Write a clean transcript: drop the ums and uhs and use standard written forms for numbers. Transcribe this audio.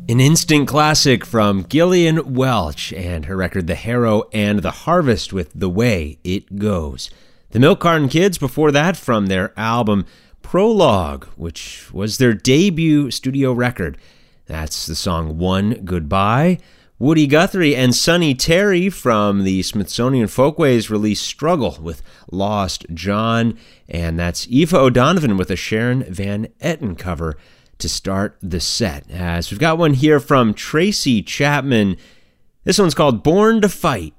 An instant classic from Gillian Welch and her record The Harrow and the Harvest with The Way It Goes. The Milk Carton Kids before that from their album Prologue, which was their debut studio record. That's the song One Goodbye. Woody Guthrie and Sonny Terry from the Smithsonian Folkways released Struggle with Lost John, and that's Aoife O'Donovan with a Sharon Van Etten cover to start the set. As we've got one here from Tracy Chapman. This one's called Born to Fight.